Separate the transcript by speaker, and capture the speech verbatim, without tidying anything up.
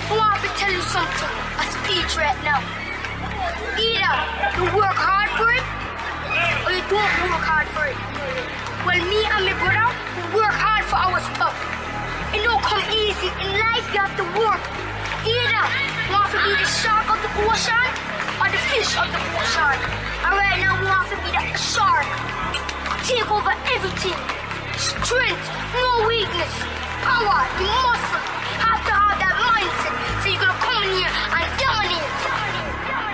Speaker 1: I want to tell you something, a speech right now. Either you work hard for it, or you don't work hard for it. Well, me and my brother, we work hard for our stuff. It don't come easy. In life, you have to work. Either you want to be the shark of the ocean, or the fish of the ocean. And right now, we want to be the shark. Take over everything. Strength, no weakness. Power, the muscle.